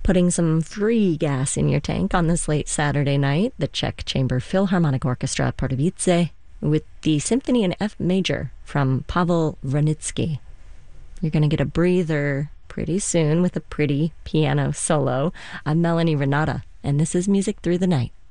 Putting some free gas in your tank on this late Saturday night, the Czech Chamber Philharmonic Orchestra Pardubice with the Symphony in F Major from Pavel Vranitsky. You're going to get a breather pretty soon with a pretty piano solo. I'm Melanie Renata, and this is Music Through the Night.